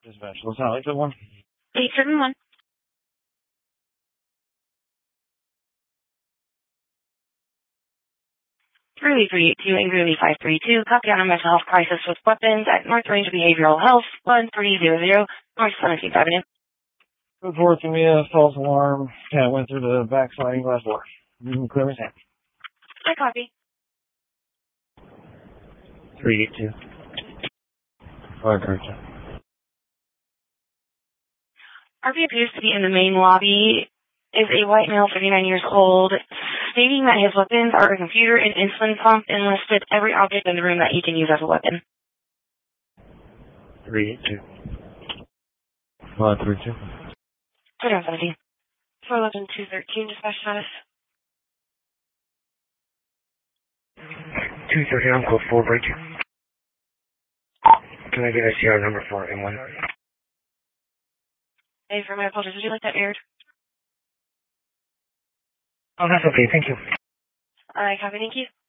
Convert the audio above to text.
Dispatch, Los Angeles, 1. 871. 382 Angry 532, copy on a mental health crisis with weapons at North Range Behavioral Health, 1300 North 17th Avenue. Good forward to me, false alarm. Yeah, went through the back sliding glass door. You can clear his hand. I copy. 382. 532. RV appears to be in the main lobby, is a white male, 39 years old, stating that his weapons are a computer and insulin pump and listed every object in the room that he can use as a weapon. 382. 532. 17. 411 213, dispatch status. 230 on code 4 break. Can I get a CR number for M1? Hey, for my apologies, would you like that aired? Oh, that's okay, thank you. I copy, thank you.